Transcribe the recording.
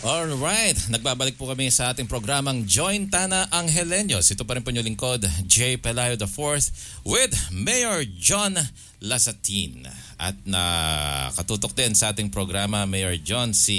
Alright, nagbabalik po kami sa ating programang Join Tana Angeleños. Ito pa rin po yung lingkod, J. Pelayo IV with Mayor John Lasatin. At nakatutok din sa ating programa, Mayor John, si